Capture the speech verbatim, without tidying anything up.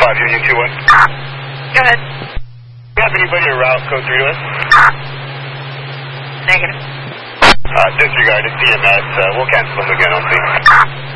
five, Union two one. Go ahead. Do you have anybody to route code three to us? Negative. Uh, disregard, it's E M S. Uh, we'll cancel them again on scene.